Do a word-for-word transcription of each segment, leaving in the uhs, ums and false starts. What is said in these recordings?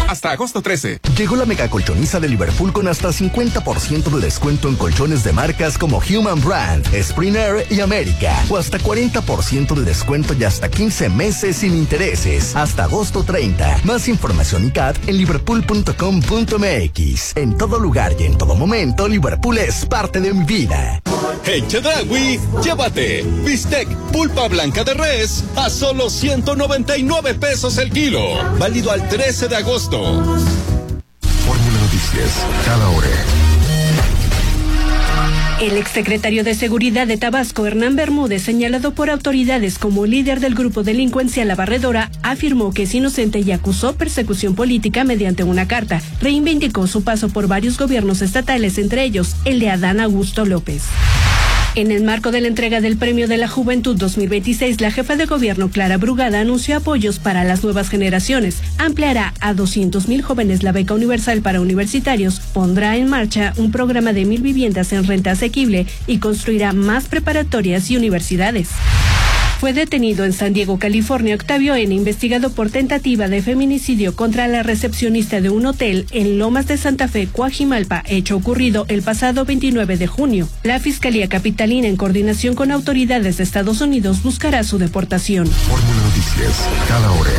hasta agosto trece. Llegó la mega colchoniza de Liverpool con hasta cincuenta por ciento de descuento en colchones de marcas como Human Brand, Spring Air y América. O hasta cuarenta por ciento de descuento y hasta quince meses sin intereses. Hasta agosto treinta. Más información y C A T en liverpool punto com punto m x. En todo lugar y en todo momento, Liverpool es parte de mi vida. En Chedraui, llévate bistec pulpa blanca de res a solo ciento noventa y nueve pesos el kilo. Válido al trece de agosto. Fórmula Noticias, cada hora. El exsecretario de Seguridad de Tabasco, Hernán Bermúdez, señalado por autoridades como líder del grupo delincuencia La Barredora, afirmó que es inocente y acusó persecución política mediante una carta. Reivindicó su paso por varios gobiernos estatales, entre ellos el de Adán Augusto López. En el marco de la entrega del Premio de la Juventud dos mil veintiséis, la jefa de gobierno Clara Brugada anunció apoyos para las nuevas generaciones, ampliará a doscientos mil jóvenes la beca universal para universitarios, pondrá en marcha un programa de mil viviendas en renta asequible y construirá más preparatorias y universidades. Fue detenido en San Diego, California, Octavio N., investigado por tentativa de feminicidio contra la recepcionista de un hotel en Lomas de Santa Fe, Coajimalpa, hecho ocurrido el pasado veintinueve de junio. La Fiscalía Capitalina, en coordinación con autoridades de Estados Unidos, buscará su deportación. Fórmula Noticias, cada hora.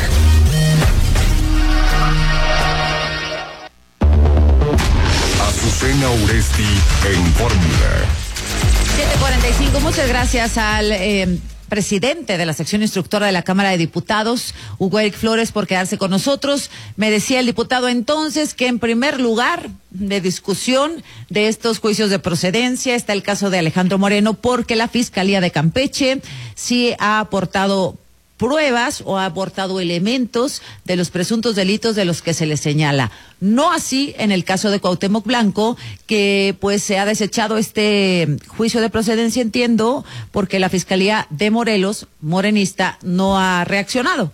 Azucena Uresti en Fórmula. siete cuarenta y cinco, muchas gracias al eh, presidente de la sección instructora de la Cámara de Diputados, Hugo Eric Flores, por quedarse con nosotros. Me decía el diputado entonces que en primer lugar de discusión de estos juicios de procedencia está el caso de Alejandro Moreno, porque la Fiscalía de Campeche sí ha aportado pruebas o ha aportado elementos de los presuntos delitos de los que se le señala. No así en el caso de Cuauhtémoc Blanco, que pues se ha desechado este juicio de procedencia, entiendo, porque la Fiscalía de Morelos, morenista, no ha reaccionado.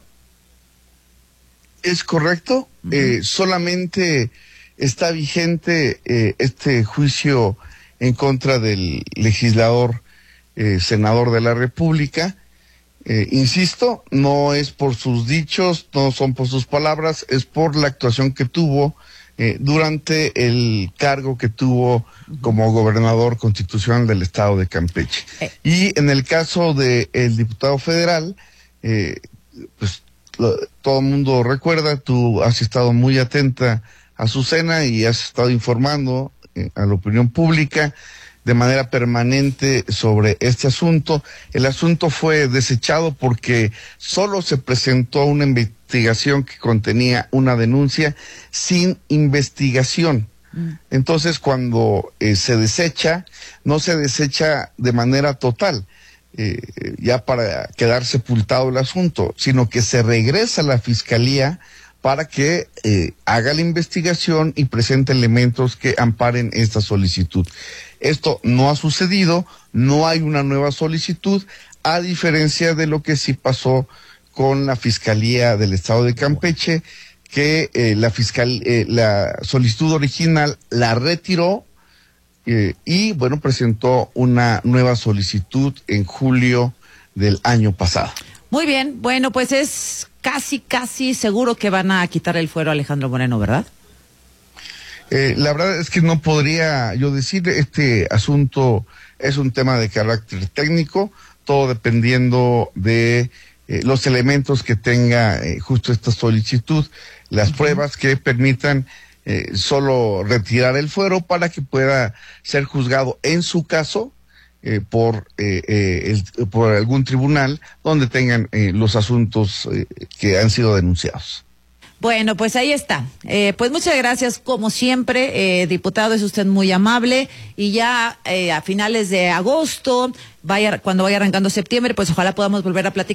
Es correcto, uh-huh. eh, solamente está vigente eh, este juicio en contra del legislador, eh, senador de la República. Eh, insisto, no es por sus dichos, no son por sus palabras, es por la actuación que tuvo eh, durante el cargo que tuvo como gobernador constitucional del estado de Campeche. Eh. Y en el caso del diputado federal, eh, pues lo, todo el mundo recuerda, tú has estado muy atenta a Azucena y has estado informando eh, a la opinión pública de manera permanente sobre este asunto. El asunto fue desechado porque solo se presentó una investigación que contenía una denuncia sin investigación. Mm. Entonces, cuando eh, se desecha, no se desecha de manera total, eh, ya para quedar sepultado el asunto, sino que se regresa a la Fiscalía para que eh, haga la investigación y presente elementos que amparen esta solicitud. Esto no ha sucedido, no hay una nueva solicitud, a diferencia de lo que sí pasó con la Fiscalía del Estado de Campeche, que eh, la, fiscal, eh, la solicitud original la retiró eh, y, bueno, presentó una nueva solicitud en julio del año pasado. Muy bien, bueno, pues es casi, casi seguro que van a quitar el fuero a Alejandro Moreno, ¿verdad? Eh, la verdad es que no podría yo decir, este asunto es un tema de carácter técnico, todo dependiendo de eh, los elementos que tenga eh, justo esta solicitud, las uh-huh. pruebas que permitan eh, solo retirar el fuero para que pueda ser juzgado en su caso eh, por, eh, eh, el, por algún tribunal donde tengan eh, los asuntos eh, que han sido denunciados. Bueno, pues ahí está. Eh, pues muchas gracias, como siempre, eh, diputado, es usted muy amable. Y ya eh, a finales de agosto, vaya, cuando vaya arrancando septiembre, pues ojalá podamos volver a platicar.